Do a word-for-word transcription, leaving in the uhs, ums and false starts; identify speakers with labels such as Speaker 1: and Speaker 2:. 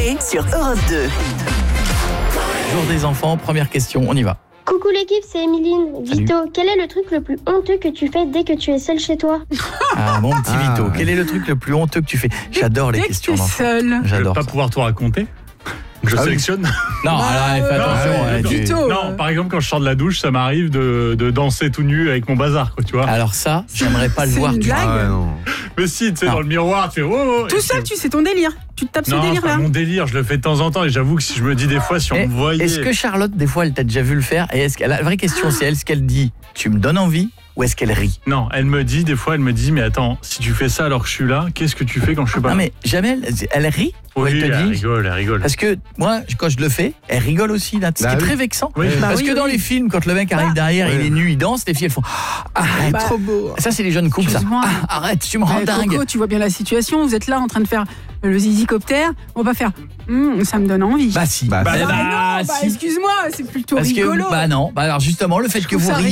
Speaker 1: Coé sur Europe deux.
Speaker 2: Jour des enfants, première question, on y va.
Speaker 3: Coucou l'équipe, c'est Emeline. Vito, quel est le truc le plus honteux que tu fais dès que tu es seul chez toi?
Speaker 2: Ah, mon petit
Speaker 4: Ah.
Speaker 2: Vito, quel est le truc le plus honteux que tu fais? J'adore les
Speaker 5: Dès que
Speaker 2: questions
Speaker 5: t'es
Speaker 2: d'enfants.
Speaker 5: seul.
Speaker 6: Je vais
Speaker 2: J'adore
Speaker 6: pas
Speaker 2: ça.
Speaker 6: pouvoir tout raconter. Je
Speaker 4: Ah oui.
Speaker 6: sélectionne.
Speaker 2: Non, alors, fais attention.
Speaker 6: Non,
Speaker 2: ouais,
Speaker 6: non,
Speaker 2: tu-
Speaker 5: Vito.
Speaker 6: Non, par exemple, quand je sors de la douche, ça m'arrive de, de danser tout nu avec mon bazar, quoi, tu vois.
Speaker 2: Alors ça, j'aimerais pas le
Speaker 5: C'est
Speaker 2: voir
Speaker 5: une
Speaker 2: du tout.
Speaker 5: blague.
Speaker 4: Ah ouais, non.
Speaker 6: Mais si, tu sais,
Speaker 2: Non.
Speaker 6: dans le miroir, tu fais oh, oh,
Speaker 5: Tout
Speaker 6: et
Speaker 5: seul,
Speaker 6: puis-
Speaker 5: tu sais ton délire. Tu te tapes ce
Speaker 6: Non, c'est
Speaker 5: délire-là.
Speaker 6: pas mon délire, je le fais de temps en temps et j'avoue que si je me dis des fois, si on
Speaker 2: Eh,
Speaker 6: me voyait.
Speaker 2: Est-ce que Charlotte, des fois, elle t'a déjà vu le faire? Et est-ce qu'elle, la vraie question, c'est est-ce qu'elle dit tu me donnes envie ou est-ce qu'elle rit?
Speaker 6: Non, elle me dit, des fois, elle me dit, mais attends, si tu fais ça alors que je suis là, qu'est-ce que tu fais quand je suis pas là?
Speaker 2: Non mais jamais elle, elle rit ou
Speaker 6: Oui,
Speaker 2: elle te
Speaker 6: elle
Speaker 2: dit?
Speaker 6: rigole, elle rigole.
Speaker 2: Parce que moi, quand je le fais, elle rigole aussi, là, ce
Speaker 4: Bah
Speaker 2: qui est
Speaker 4: oui.
Speaker 2: très vexant.
Speaker 6: Oui.
Speaker 5: Bah
Speaker 2: Parce
Speaker 5: oui,
Speaker 2: que dans
Speaker 5: oui.
Speaker 2: les films, quand le mec arrive
Speaker 5: Bah,
Speaker 2: derrière, il
Speaker 4: ouais.
Speaker 2: est nu, il danse, les filles elles font arrête,
Speaker 5: Bah,
Speaker 4: Trop beau.
Speaker 2: ça c'est les jeunes couples ça.
Speaker 5: Excuse-moi.
Speaker 2: Ah, arrête, tu me rends
Speaker 5: Eh,
Speaker 2: dingue.
Speaker 5: Coco, tu vois bien la situation. Vous êtes là en train de faire le zizicoptère. On va pas faire. Hum, ça me donne envie.
Speaker 2: Bah si.
Speaker 4: Bah,
Speaker 2: Bah,
Speaker 4: si.
Speaker 2: bah,
Speaker 5: Ah non, bah,
Speaker 2: si.
Speaker 5: excuse-moi, c'est plutôt
Speaker 2: Parce
Speaker 5: rigolo.
Speaker 2: que bah non, bah alors justement le fait que
Speaker 5: trouve
Speaker 2: vous
Speaker 5: ça
Speaker 2: riez